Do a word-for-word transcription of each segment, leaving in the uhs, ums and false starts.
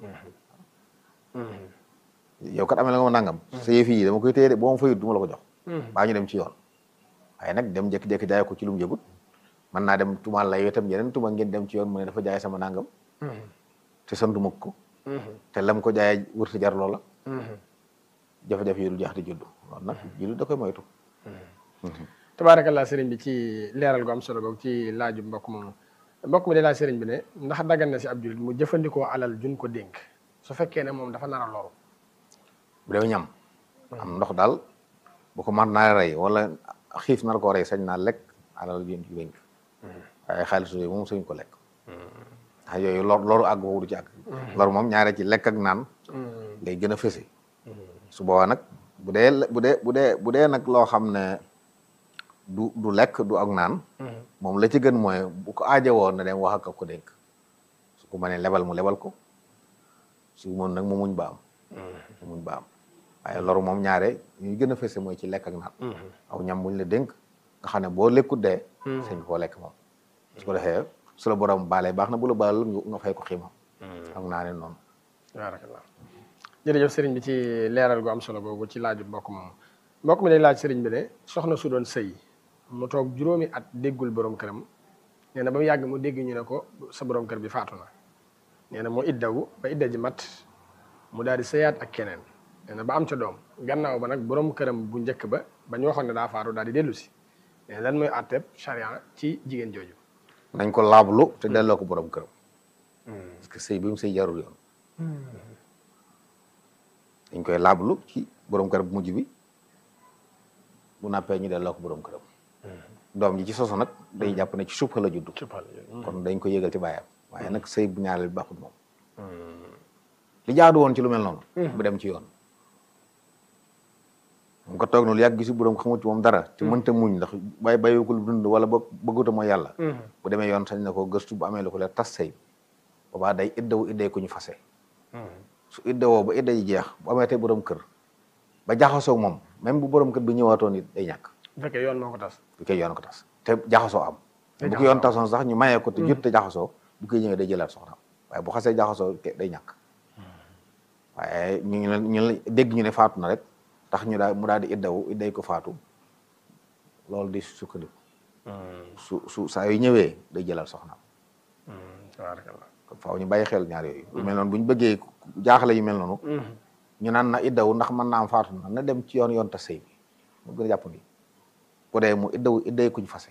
yow kat amee la nga ma nangam. sa yëf yi dama koy téye de boo ma fayut du ma la ko jox. baa ñu dem ci yoon. waaye nag dem jékki-jékki jaay ko ci lu mu yëgut mën naa dem tumaal la yow itam yeneen tuma ngeen dem ci yoon mu ne dafa jaay sama nangam. te santuma ko. te lam ko jaayee wërta jar loola. jafe-jafe yi du jeex di juddu loolu nag jullit da koy moytu. tabaarakallaa sëriñ bi ci leeral gu am solo googu ci laaju mbokk moomu mbokk mi de laaj sëriñ bi ne ndax dagan na si ab jullit mu jëfandikoo alal jun ko dénk su fekkee ne moom dafa nar a loru. bu dee ñam. am ndox daal bu ko mar naa rey wala xiif nar koo rey sañ naa lekk alal jun ci dénk. waaye xaalis yooyu moom sañ ko lekk. ndax yooyu lor loru àgg foofu du ci àgg. loru moom ñaare ci lekk ak naan. lay gën a fëse. su boobaa nag bu dee bu dee bu dee bu dee nag loo xam ne du du lekk du ak naan. moom la ci gën mooy bu ko aajowoo na dem wax ak ko dénk. su ko mënee lebal mu lebal ko su mën nag mu muñ ba am. mu muñ ba am waaye loru moom ñaare ñuy gën a fëse mooy ci lekk ak naan. aw ñam buñ la dénk nga xam ne boo lekkut dee. sañ koo lekk moom. su ko defee su la borom baalee baax na bu la baalul nga fay ko xiimam. ak naa ne noonu. barakallah jërëjëf sëriñ bi ci leeral gu am solo googu ci laaju mbokk moom mbokk mi day laaj sëriñ bi ne soxna su doon sëy mu toog juróomi at déggul borom këram nee na ba mu yàgg mu dégg ñu ne ko sa borom kër bi faatu na nee na moo iddawu ba idda ji mat mu daal di sëyaat ak keneen nee na ba am ca doom gannaaw ba nag borom këram bu njëkk ba ba ñu waxoon ne daa faatu daal di dellu si nee na lan mooy àtteeb charia ci jigéen jooju. nañ ko laablu te delloo ko borom këram. parce que sëy bi mu sëy jarul yoon. dañ koy laablu ci borom kër bu mujj bi bu nappee ñu delloo ko borom këram. doom ji ci soso nag day jàpp ne ci suuf la juddu. kon dañ ko yëgal ci bàyyam waaye nag sëy bu ñaareel bi baaxul moom. li jaadu woon ci lu mel noonu. bu dem ci yoon. mu ko toog noonu yàgg gisu borom xamut ci moom dara. te mënta muñ ndax bay bayukul dund wala ba bëgguta mooy yàlla. bu demee yoon sañ na ko gëstu bu amee lu ko leer tas sëy boobaa day iddawu idday ko ñu fase. su iddawoo ba idda yi jeex bu amee tey borom kër ba jaxasoo moom même bu borom kër bi ñëwaatoon it day ñàkk. bu fekkee yoon moo ko tas. bu fekkee yoon ko tas te jaxasoo am. bu ko yoon tasoon sax ñu mayee ko te jot te jaxasoo bu koy ñëwee day jëlaat soxnaam waaye bu xasee jaxasoo day ñàkk. waaye ñu ngi leen ñu dégg ñu ne faatu na rek tax ñu daal mu daal di iddawu idday ko faatu loolu di sukkandiku. su su saa yu ñëwee day jëlaat soxnaam. tabarakallah kon faaw ñu bàyyi xel ñaar yooyu. yu mel noonu bu ñu bëggee jaaxle yu mel noonu. ñu naan na iddawu ndax mën naa am faatu na na dem ci yoon yoon ta sëy bi mu gën a jàpp ni bu dee mu iddawu idday kuñ fase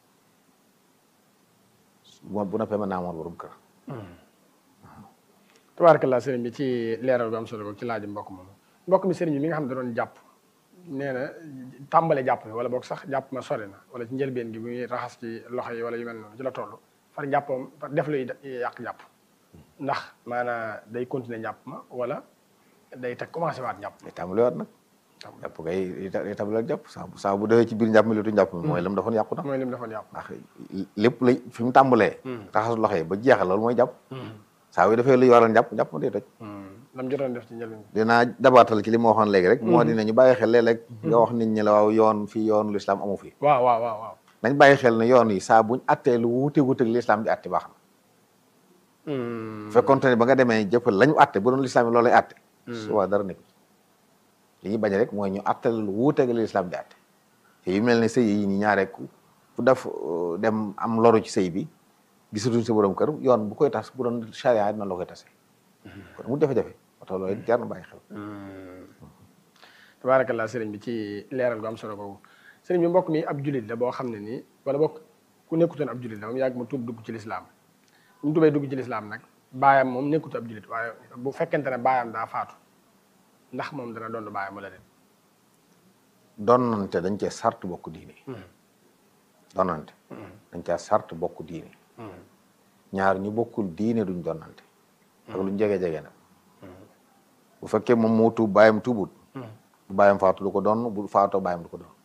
bu noppee mën naa amoon borom kër. tabarakallah sëriñ bi ci leeral gu am solo boobu ci laaj mbokk moom mbokk mi sëriñ bi mi nga xam ne da doon jàpp nee na tàmbale jàpp mi wala boog sax jàpp ma sori na wala ci njëlbeen gi bu ñuy raxas ci loxo yi wala yu mel noonu ci la toll far jàppam far def luy yàq jàpp ndax maanaam day continuer jàpp ma wala day teg commencé waat jàpp. day tàmbali waat nag. jàpp kay day tàmbali waat jàpp saa bu saa bu defee ci biir njàpp mi lu tu njàpp mi mooy lam defoon yàqu na. mooy lim defoon yàqu ndax lépp lay fi mu tàmbalee. raxas loxo yi ba jeexal loolu mooy jàpp. saa yu defee luy waral jàpp jàpp ma day toj. lam jotoon def ci njëlbeen. dinaa dabaatal ci li ma waxoon léegi rek. moo dina ñu bàyyi xel léeg-léeg nga wax nit ñi la waaw yoon fii yoon lu islam amu fi. waaw waaw waaw waaw. nañ bàyyi xel ne yoon yi saa buñ attee lu wuute wuute li islam di atte baax na. fekkoon te ne ba nga demee jëppal lañu atte bu doon lislaam yi loolu lay atte. su waa dara nekk li ñuy bañ rek mooy ñu atte lu wuuteeg li islam di atte te yu mel ne sëy yi ñu ñaaree ku def dem am loru ci sëy bi gisatuñ sa borom kër yoon bu koy tas bu doon charia dina la koy tase. kon mu jafe-jafe oto loolu jar na bàyyi xel. tabarakallah sëriñ bi ci leeral gu am solo boobu sëriñ bi mbokk mi ab julit la boo xam ne nii wala bokk ku nekkutoon ab julit la moom yàgg mu tuub dugg ci lislaam mu tubee dugg ci lislaam nag baayam moom nekkut ab julit waaye bu fekkente ne baayam daa faatu ndax moom dana doon baayam wala déet. donnante dañ cee sart bokk diine. donnante. dañ cee sart bokk diine. ñaar ñu bokkul diine duñ donnante. ak luñ jege jege nag. bu fekkee moom moo tuub baayam tuubut. bu baayam faatu du ko doon bu faatoo baayam du ko doon.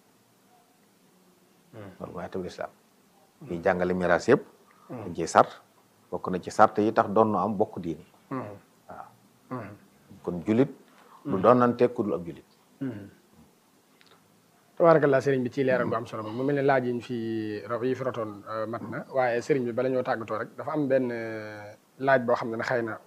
loolu mooy atte lislaam yi jàngale miraas yëpp. dañ cee sart. bokk na ci sart yi tax doon am bokk diini. waaw kon julit du doonante ku dul ab julit. tabarakallah sëriñ bi ci leeral gu am solo mu mel ne laaj yi ñu fi yi fi rotoon mat na waaye sëriñ bi bala ñoo tàggatoo rek dafa am benn laaj boo xam ne xëy na